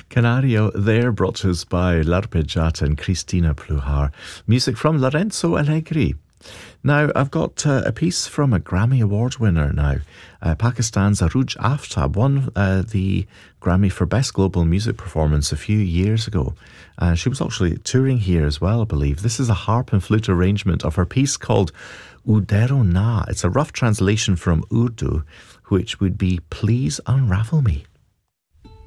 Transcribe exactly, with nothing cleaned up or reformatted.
Canario there, brought to us by L'Arpeggiata and Cristina Pluhar. Music from Lorenzo Allegri. Now, I've got uh, a piece from a Grammy Award winner now. Uh, Pakistan's Arooj Aftab won uh, the Grammy for Best Global Music Performance a few years ago. Uh, she was actually touring here as well, I believe. This is a harp and flute arrangement of her piece called Udero Na. It's a rough translation from Urdu, which would be Please Unravel Me.